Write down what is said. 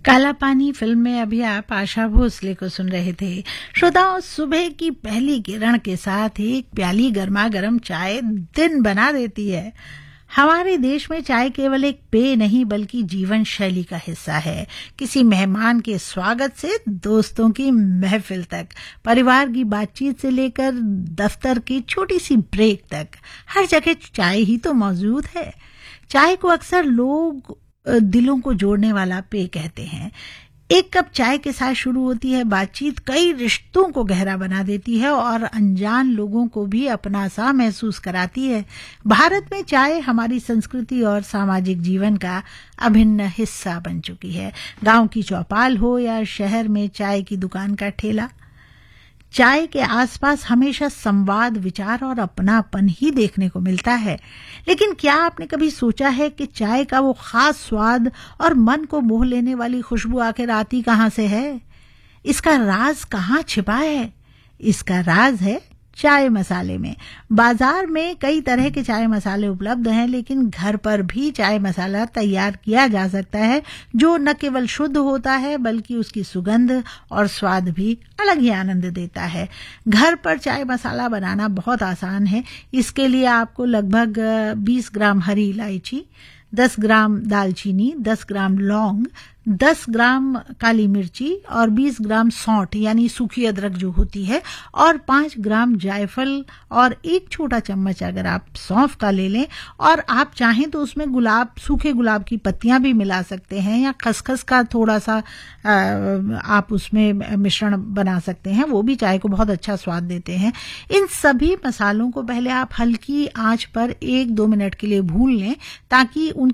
काला पानी फिल्म में अभी आप आशा भोसले को सुन रहे थे। श्रोताओं, सुबह की पहली किरण के साथ एक प्याली गर्मा गर्म चाय दिन बना देती है। हमारे देश में चाय केवल एक पेय नहीं बल्कि जीवन शैली का हिस्सा है। किसी मेहमान के स्वागत से दोस्तों की महफिल तक, परिवार की बातचीत से लेकर दफ्तर की छोटी सी ब्रेक तक, हर जगह चाय ही तो मौजूद है। चाय को अक्सर लोग दिलों को जोड़ने वाला पेय कहते हैं। एक कप चाय के साथ शुरू होती है बातचीत, कई रिश्तों को गहरा बना देती है और अनजान लोगों को भी अपना सा महसूस कराती है। भारत में चाय हमारी संस्कृति और सामाजिक जीवन का अभिन्न हिस्सा बन चुकी है। गांव की चौपाल हो या शहर में चाय की दुकान का ठेला, चाय के आसपास हमेशा संवाद, विचार और अपनापन ही देखने को मिलता है। लेकिन क्या आपने कभी सोचा है कि चाय का वो खास स्वाद और मन को मोह लेने वाली खुशबू आखिर आती कहां से है? इसका राज कहां छिपा है? इसका राज है चाय मसाले में। बाजार में कई तरह के चाय मसाले उपलब्ध हैं, लेकिन घर पर भी चाय मसाला तैयार किया जा सकता है जो न केवल शुद्ध होता है बल्कि उसकी सुगंध और स्वाद भी अलग ही आनंद देता है। घर पर चाय मसाला बनाना बहुत आसान है। इसके लिए आपको लगभग 20 ग्राम हरी इलायची, 10 ग्राम दालचीनी, 10 ग्राम लौंग, 10 ग्राम काली मिर्ची और 20 ग्राम सौंठ यानी सूखी अदरक जो होती है, और 5 ग्राम जायफल और एक छोटा चम्मच अगर आप सौंफ का ले लें, और आप चाहें तो उसमें सूखे गुलाब की पत्तियां भी मिला सकते हैं या खसखस का थोड़ा सा आप उसमें मिश्रण बना सकते हैं, वो भी चाय को बहुत अच्छा स्वाद देते हैं। इन सभी मसालों को पहले आप हल्की आंच पर 1-2 मिनट के लिए भून लें ताकि